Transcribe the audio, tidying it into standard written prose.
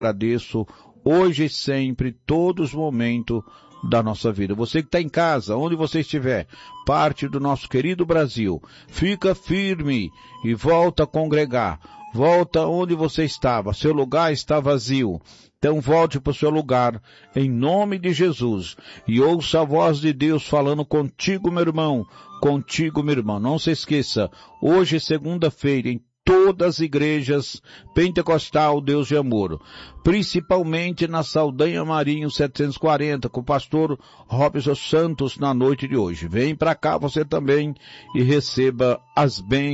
agradeço hoje e sempre, todos os momentos da nossa vida. Você que está em casa, onde você estiver, parte do nosso querido Brasil, fica firme e volta a congregar. Volta onde você estava, seu lugar está vazio. Então volte para o seu lugar, em nome de Jesus, e ouça a voz de Deus falando contigo, meu irmão, contigo, minha irmã. Não se esqueça, hoje, segunda-feira, em todas as igrejas Pentecostal Deus de Amor, principalmente na Saldanha Marinho 740, com o pastor Robson Santos na noite de hoje. Vem para cá você também e receba as bênçãos